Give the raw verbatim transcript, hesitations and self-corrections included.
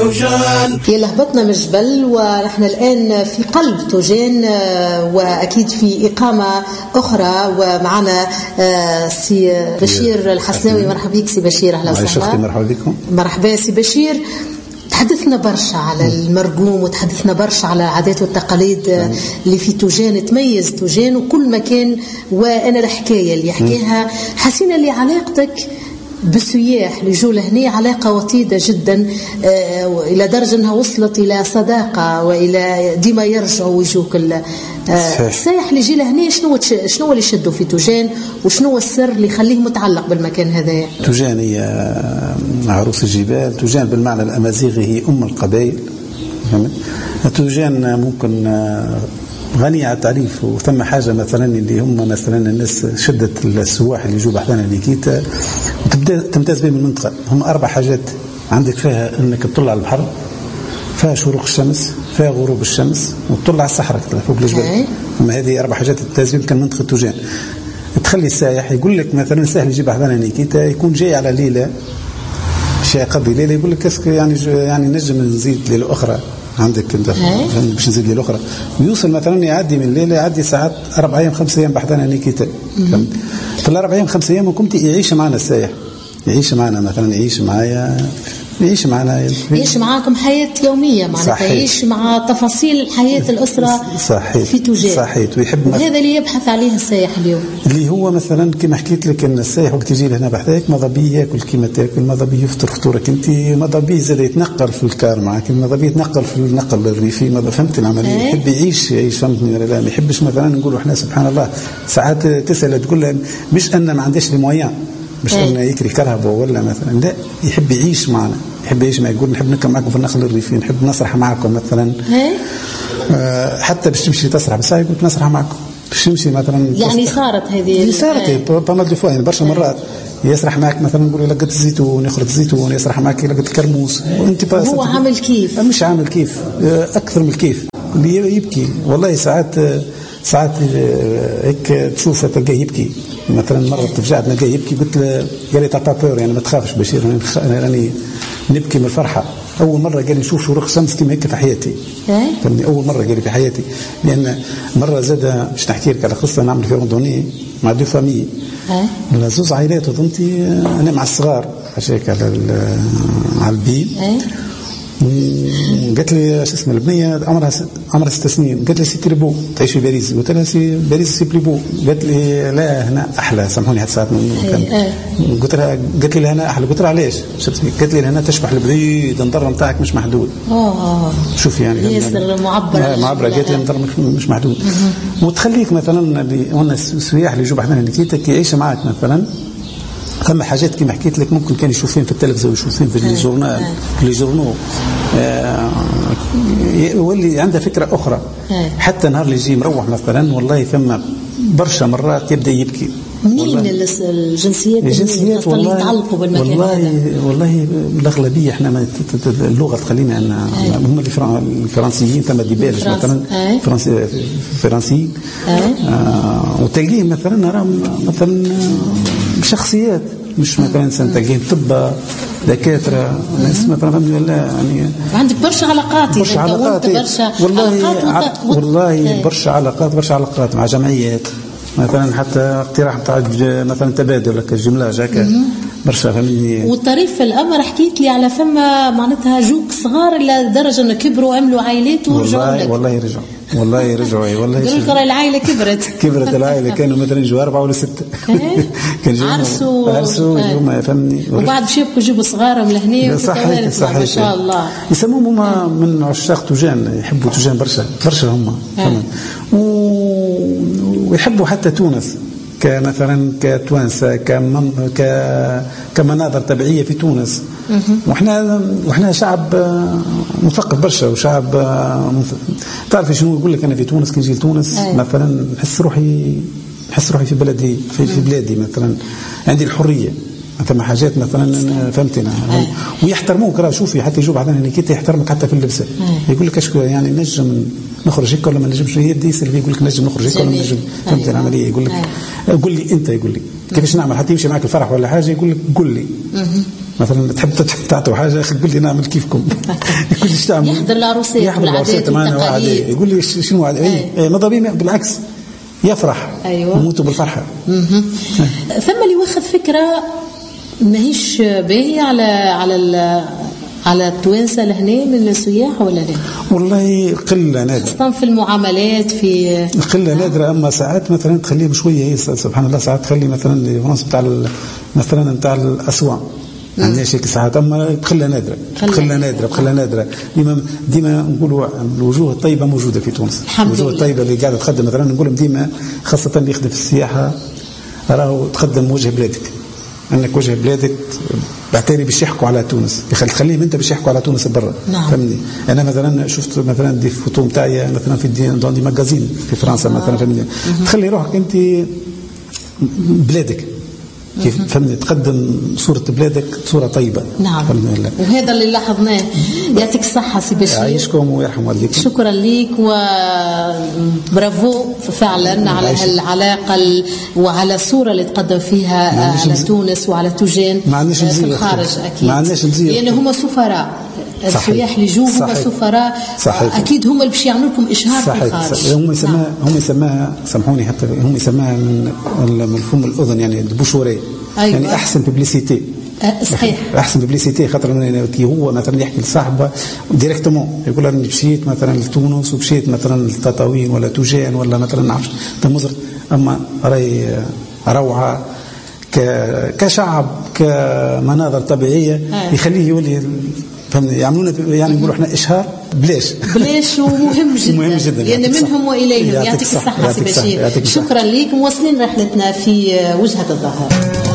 توجان. يلا هبطنا من الجبل ونحن الآن في قلب توجان، وأكيد في إقامة أخرى، ومعنا سي بشير الحسناوي. مرحبا بك سي بشير. أهلا وسهلا. مرحبا بكم. مرحبا سي بشير. تحدثنا برشا على المرقوم، وتحدثنا برشا على العادات والتقاليد اللي في توجان، تميز توجان وكل مكان. وأنا الحكاية اللي يحكيها حسينا اللي علاقتك بالسياح اللي جو لهنا علاقة وطيدة جدا، آه إلى درجة أنها وصلت إلى صداقة، وإلى ديما يرجعوا ويجوك آه السائح اللي يجي لهنا. شنو شنو اللي شدوا في توجان، وشنو السر اللي يخليه متعلق بالمكان هذا؟ توجان هي عروس الجبال، توجان بالمعنى الأمازيغي هي أم القبائل. توجان ممكن غنية على التعريف، وثم حاجة مثلا اللي هم مثلا الناس شدة السواح اللي يجوا بحثنا ليكيتا وتبدأ تمتاز بهم المنطقة. هم أربع حاجات عندك فيها أنك تطلع على البحر، فيها شروق الشمس، فيها غروب الشمس، وتطلع على الصحراء فوق الجبل. هم هذه أربع حاجات تمتاز بهم كان منطقة توجان. تخلي السائح يقول لك مثلا سهل يجي بحثنا ليكيتا، يكون جاي على ليلة شيء قضي ليلة، يقول لك يعني يعني نجم نزيد ليلة أخرى عندك انت باش نزيد لي الاخرى، ويوصل مثلا يعدي من الليله يعدي ساعات اربع ايام خمس ايام بحثنا نيكيتا. في الاربع ايام خمس ايام كنت يعيش معنا السائح، يعيش معنا مثلا يعيش معايا يعيش معنا يعيش معاكم حياه يوميه معناتها، يعيش مع تفاصيل حياه الاسره. صحيح. في توجان. صحيح. ويحب هذا اللي يبحث عليه السائح اليوم، اللي هو مثلا كما حكيت لك ان السائح وقت يجي لهنا بحذاك ماذا بيه ياكل كيما تاكل، ماذا بيه يفطر فطورك انت، ماذا بيه زاد يتنقل في الكار معك، ماذا بيه يتنقل في النقل الريفي، ماذا فهمت العمليه. أه؟ يحب يعيش يعيش فهمتني ولا لا؟ ما يحبش مثلا نقولوا احنا سبحان الله ساعات تسال تقول له مش ان ما عندهاش لي مويان، مش أه؟ انه يكري كرهبه ولا مثلا، لا يحب يعيش معنا، يحب يعيش ما يقول نحب نكمل معكم في النقل الريفي، نحب نسرح معكم مثلا. أه؟ حتى باش تمشي تسرح بس يقول نسرح معكم باش تمشي مثلا. يعني صارت هذه صارت بامال دو فوا يعني برشا مرات يسرح معك مثلا نقول لك لقيت الزيتون يخرج الزيتون، يسرح معك لقيت الكرموس، وانت هو عامل كيف؟ مش عامل كيف، اكثر من كيف، اللي يبكي والله ساعات ساعات هيك تشوفه تلقاه يبكي. مثلا مره تفجعت نلقاه يبكي، قلت له قال لي تاع بور يعني ما تخافش بشير انا راني نبكي من الفرحه. اول مره قال لي نشوف شروق الشمس كيما هيك في حياتي. فهمني اول مره قال لي في حياتي، لان مره زاد باش نحكي لك على قصه نعمل في روندوني مع دو فامي، ولا زوز عائلات وظنتي انا مع الصغار هشيك على على البيل. قالت لي شو اسمه البنيه عمرها عمرها ست سنين، قالت لي سي تريبو تعيش في باريس، قلت لها سي باريس سي بريبو، قالت لي لا هنا احلى، سامحوني حتى ساعات قلت لها قالت لي هنا احلى، قلت لها علاش؟ قالت لي هنا تشبح البعيد النظر نتاعك مش محدود. اه شوف يعني ياسر معبر معبره، قالت لي النظر مش محدود. وتخليك مثلا اللي السياح اللي يجوا بحنا نكيتك يعيش معك مثلا. ثم حاجات كما حكيت لك ممكن كان يشوفين في التلفزيون ويشوفين في الجورنال في الجورنال آه يولي عنده فكره اخرى. حتى نهار اللي يجي مروح مثلا والله ثم برشا مرات يبدا يبكي. منين الجنسيات الجنسيات والله يتعلقوا بالمكان والله هذا؟ والله الاغلبيه احنا اللغه تخلينا ان هم الفرنسيين ثم دي بيلج مثلا فرنسي فرنسيين آه وتلقيهم مثلا راه مثلا شخصيات مش مثلا تلقيهم طب دكاتره ناس مثلا فهمني ولا يعني عندك برشا علاقات برشا علاقات برشا والله علاقات والله برشا علاقات برشا علاقات مع جمعيات مثلا حتى اقتراح نتاع مثلا تبادل هكا جملاج هكا برشا فهمني. والطريف في الامر حكيت لي على فما معناتها جوك صغار الى درجه انه كبروا وعملوا عائلات ورجعوا لك. والله رجعوا والله رجعوا والله قالوا لك العائله كبرت كبرت العائله كانوا مثلا يجوا اربعه ولا سته كان عرسوا عرسوا يوم فهمني وبعد باش يبقوا يجيبوا صغارهم لهنا صحيح صحيح ما شاء الله. يسموهم هما من عشاق توجان، يحبوا توجان برشا برشا هما ويحبوا حتى تونس كمثلا كتوانسه كمن ك كمناظر طبيعيه في تونس. واحنا واحنا شعب مثقف برشا وشعب تعرف شنو نقول لك انا في تونس كي نجي لتونس مثلا نحس روحي نحس روحي في بلدي في, في بلادي مثلا عندي الحريه مثلا حاجات مثلا فهمتنا ويحترموك. راه شوفي حتى يجوا بعضنا نيكيتا يحترمك حتى في اللبسه يقول لك اشكو يعني نجم نخرج هيك ولا ما نجمش يدي يسال يقول لك نجم نخرج هيك ولا ما نجم فهمت العمليه يقول لك قول لي انت يقول لي كيفاش نعمل حتى يمشي معك الفرح ولا حاجه يقول لك قول لي مثلا تحب تعطوا حاجه يقول لي نعمل كيفكم يقول لي ايش تعمل يحضر العروسات يحضر العروسات معنا واحد يقول لي شنو واحد اي ماذا بينا بالعكس يفرح ايوه يموتوا بالفرحه. ثم اللي واخذ فكره ماهيش باهيه على على على التوانسه لهنا من السياح ولا لا؟ والله قله نادره خاصه في المعاملات في قله نادره. اما ساعات مثلا تخليهم شويه سبحان الله ساعات تخلي مثلا فرنسا بتاع مثلا بتاع الاسوان عندنا شيء ساعات اما بقله نادره بقله نادره بقله نادره ديما ديما نقولوا الوجوه الطيبه موجوده في تونس. الوجوه الطيبه اللي قاعده تخدم مثلا نقول ديما خاصه اللي يخدم في السياحه راهو تقدم وجه بلادك انك وجه بلادك بعتالي باش يحكوا على تونس تخليهم انت باش يحكوا على تونس برا. نعم. فهمني انا مثلا شفت مثلا دي فوتو نتاعي مثلا في دي دي ماجازين في فرنسا مثلا فهمني تخلي روحك انت بلادك كيف فهمني تقدم صورة بلادك صورة طيبة. نعم. وهذا اللي لاحظناه. يعطيك الصحة سي بشير. يعيشكم ويرحم والديكم. شكرا ليك وبرافو فعلا على هالعلاقة وعلى الصورة اللي تقدم فيها على تونس وعلى تونس في الخارج أكيد. ما عندناش نزيد. لأن هم سفراء. السياح اللي جو هم سفراء اكيد هم اللي باش يعملوا لكم اشهار في الخارج. هم يسموها هم يسموها سامحوني حتى هم يسموها من مفهوم الاذن يعني البوشوري. أيوة. يعني احسن ببليسيتي. صحيح احسن ببليسيتي خاطر كي هو مثلا يحكي لصاحبه ديريكتومون يقول انا مشيت مثلا لتونس ومشيت مثلا لتطاوين ولا توجان ولا مثلا نعرفش تمزر اما راي روعه كشعب كمناظر طبيعيه يخليه يولي فهمني يعملون يعني يقولوا احنا اشهار بلاش بلاش ومهم جدا مهم جدا لان منهم واليهم. يعطيك الصحه سي بشير. شكرا لك. مواصلين رحلتنا في وجهه الظهر.